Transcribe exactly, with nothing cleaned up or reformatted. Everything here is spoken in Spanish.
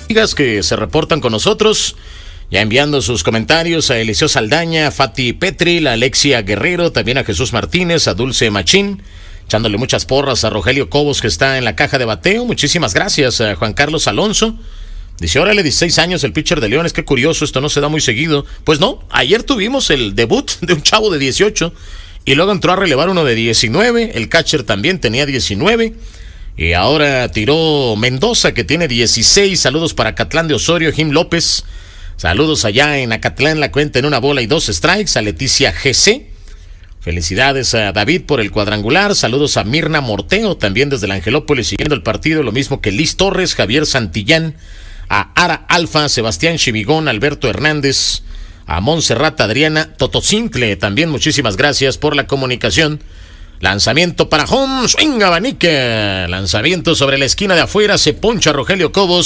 amigas que se reportan con nosotros, ya enviando sus comentarios a Eliseo Saldaña, a Fati Petri, a Alexia Guerrero, también a Jesús Martínez, a Dulce Machín, echándole muchas porras a Rogelio Cobos, que está en la caja de bateo. Muchísimas gracias a Juan Carlos Alonso. Dice, órale, dieciséis años el pitcher de Leones, qué curioso, esto no se da muy seguido. Pues no, ayer tuvimos el debut de un chavo de dieciocho y luego entró a relevar uno de diecinueve, el catcher también tenía diecinueve y ahora tiró Mendoza, que tiene dieciséis. Saludos para Acatlán de Osorio, Jim López. Saludos allá en Acatlán, la cuenta en una bola y dos strikes, a Leticia G C. Felicidades a David por el cuadrangular. Saludos a Mirna Morteo, también desde el Angelópolis, siguiendo el partido, lo mismo que Liz Torres, Javier Santillán, a Ara Alfa, Sebastián Chivigón, Alberto Hernández, a Montserrat Adriana Totocincle, también muchísimas gracias por la comunicación. Lanzamiento para home, swing abanique, lanzamiento sobre la esquina de afuera, se poncha Rogelio Cobos.